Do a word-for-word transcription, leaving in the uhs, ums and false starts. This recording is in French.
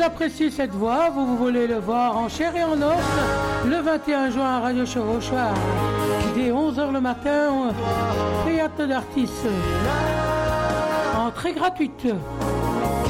appréciez cette voix, vous, vous voulez le voir en chair et en os le vingt et un juin à Radio Chevauchoir, dès onze heures le matin, théâtre d'artistes, entrée gratuite.